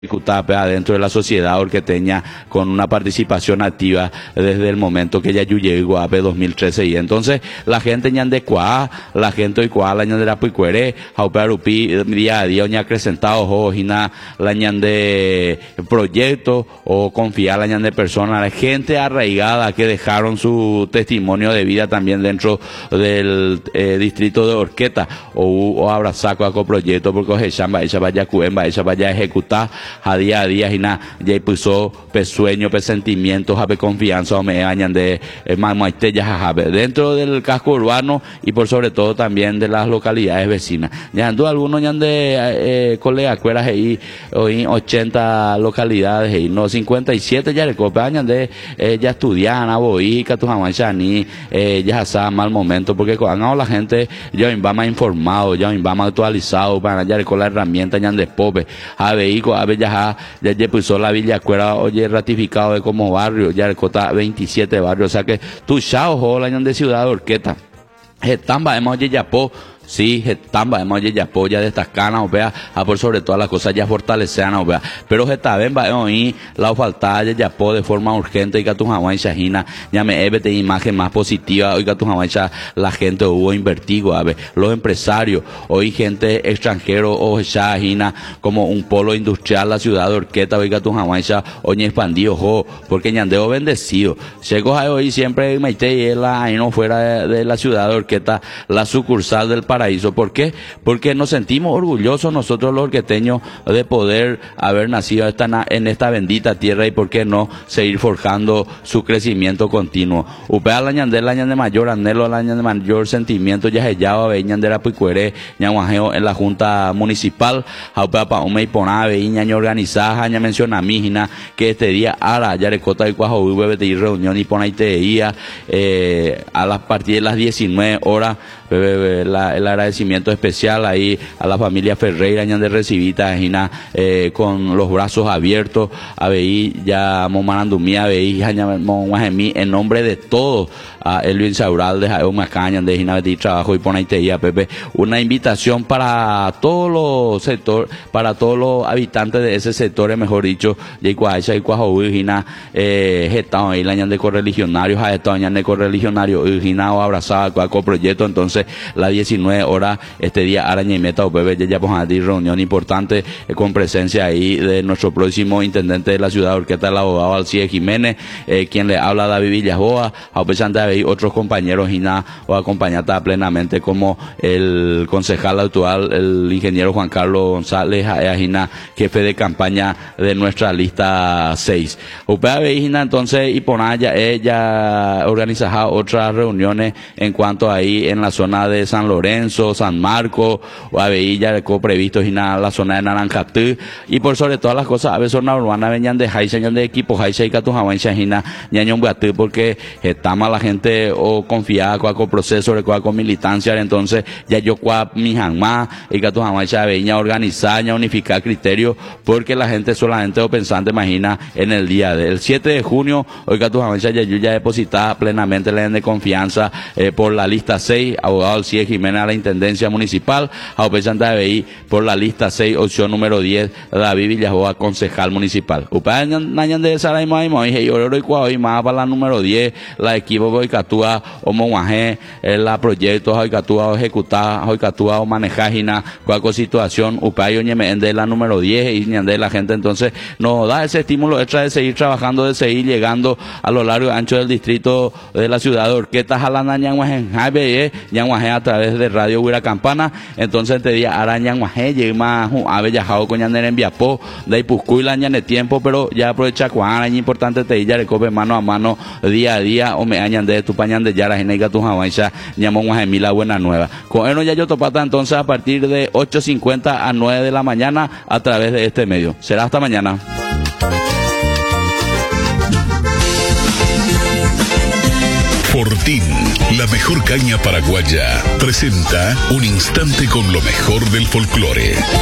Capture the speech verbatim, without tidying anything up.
Cutapea dentro de la sociedad orqueteña con una participación activa desde el momento que ya yo llegó a dos mil trece y entonces la gente ñande cuá, la gente hoy cuá, la ñande la puicuere, jaupearupi día a día oña acrecentado ojina, la ñande proyecto o confiar la ñande persona, la gente arraigada que dejaron su testimonio de vida también dentro del eh, distrito de Orqueta o, o abrazaco a coproyecto porque oje chamba ella vaya cuemba, ella vaya a ejecutar a día a día y nada, ya puso pesueño, pesentimientos, jabe confianza o me añan de mamuaite ya jabe dentro del casco urbano y por sobre todo también de las localidades vecinas. Ya ando algunos ya de eh, colegas cueras ahí hoy ochenta localidades y no cincuenta y siete ya le copian de eh, ya estudian a boica tu jamachani eh, ya sa mal momento porque cuando la gente ya va más informado, ya va más actualizado para ya con la herramienta ya de pobre a vehículo a ya ya ya puso la Villa Cuera oye ratificado de como barrio ya el cota veintisiete barrios o sea que tu chao la de ciudad de Orqueta estamba hemos ya po sí, estamba hemos ya apoya de estas canas, o vea, a por sobre todas las cosas ya fortalecean, o vea, pero esta vez va hoy la falta ya po de forma urgente y que tu Hawái Shahina, ya me eve de imagen más positiva, oiga tu Hawái la gente hubo invertido, a ver, los empresarios, hoy gente extranjero o Shahina como un polo industrial la ciudad de Orqueta, oiga tu Hawái hoy expandido, jo, porque ñandeo bendecido, llegó a hoy siempre Maite y la ahí no fuera de, de la ciudad de Orqueta, la sucursal del paraíso. ¿Por qué? Porque nos sentimos orgullosos nosotros los orqueteños de poder haber nacido esta, en esta bendita tierra y por qué no seguir forjando su crecimiento continuo. Upea la ñande, la ñande mayor, anhelo la ñande mayor sentimiento, ya se llama, ve ñande la puicuere, ñaguajeo en la junta municipal, upea pa ume y ponave, y ñaño organizada, ña menciona a mí, que este día ara, ya le cota y cuajo, hubo de reunión y pone eh, a las partir de las diecinueve horas, la, el agradecimiento especial ahí a la familia Ferreira de recibir eh, con los brazos abiertos a veí ya momarandumía veí en nombre de todos a Elvin Saural de Jaeo Macaña de Gina de trabajo y pone a Pepe una invitación para todos los sectores para todos los habitantes de ese sector mejor dicho de Cuacha y Cuajo Gina eh estado ahí la de correligionarios a esta de correligionario Gina o abrazada con proyecto entonces la diecinueve horas este día araña y meta o bebé ya vamos a decir reunión importante eh, con presencia ahí de nuestro próximo intendente de la ciudad de Orqueta el abogado Alcides Jiménez eh, quien le habla David Villajoa a pesar de haber otros compañeros y nada o acompañada plenamente como el concejal actual el ingeniero Juan Carlos González Ajina jefe de campaña de nuestra lista seis upea veína entonces y ponaya ella organiza otras reuniones en cuanto ahí en la zona de San Lorenzo, San Marcos, o a Veilla, previstos y nada, la zona de Naranjatú, y por sobre todas las cosas, a veces zona urbana venían de Jaiza, de equipo Jaiza y Catujahuán, Shahina, ñañón Beatú, porque está mal la gente o confiada con proceso, con militancia, entonces ya yo cua mi jamás, y Catujahuán, Veña organizar, ya unificar criterios, porque la gente solamente o pensante imagina en el día del siete de junio, hoy Catujahuán, ya yo ya depositada plenamente la de confianza eh, por la lista seis, abogado Alcides Jiménez a la Intendencia Municipal, a Opesanta de B I por la lista seis, opción número diez, David Villajoa, concejal municipal. Upa nañan de esa y mo y oro y cuau y más para la número diez, la equipo hoy catúa o monguaje, la proyectos hoy catúa o ejecutar, hoy catúa o manejar hina, cualquier situación, upa y ñeme de la número diez y ñande la gente entonces nos da ese estímulo extra de seguir trabajando, de seguir llegando a lo largo y ancho del distrito de la ciudad de Orqueta, Jalana, Ñanguaje, Jabe, Ñanguaje a través de Radio Huira Campana, entonces este día arañan guaje, llega a bellajado con ñaner en Viapó, de Ipuscuy la ñane tiempo, pero ya aprovecha cuán año importante te ya le cope mano a mano día a día, o me añan de tu pañan de yara, genega tu javaisha, ñamón guaje mila buena nueva. Con él ya yo topata entonces a partir de ocho cincuenta a nueve de la mañana a través de este medio. Será hasta mañana. Fortín, la mejor caña paraguaya, presenta un instante con lo mejor del folclore.